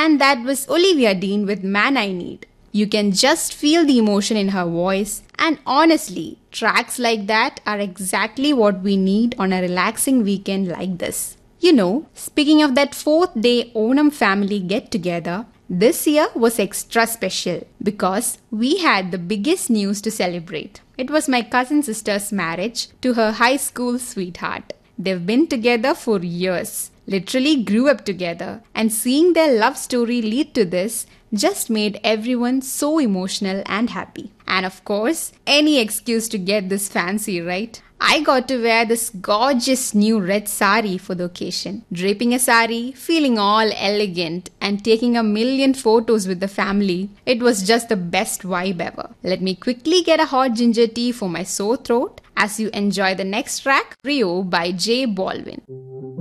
And that was Olivia Dean with Man I Need. You can just feel the emotion in her voice, and honestly, tracks like that are exactly what we need on a relaxing weekend like this. Speaking of that fourth day Onam family get together, this year was extra special because we had the biggest news to celebrate. It was my cousin sister's marriage to her high school sweetheart. They've been together for years, literally grew up together, and seeing their love story lead to this just made everyone so emotional and happy. And of course, any excuse to get this fancy, right? I got to wear this gorgeous new red sari for the occasion. Draping a sari, feeling all elegant, and taking a million photos with the family. It was just the best vibe ever. Let me quickly get a hot ginger tea for my sore throat as you enjoy the next track, Rio by J Balvin.